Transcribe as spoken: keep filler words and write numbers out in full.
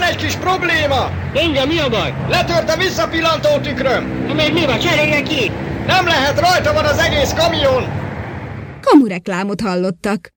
egy kis probléma! Engem, mi a baj? Letört a visszapillantó tükröm! Ha még mi van, cseréljen ki! Nem lehet, rajta van az egész kamion! Kamureklámot hallottak.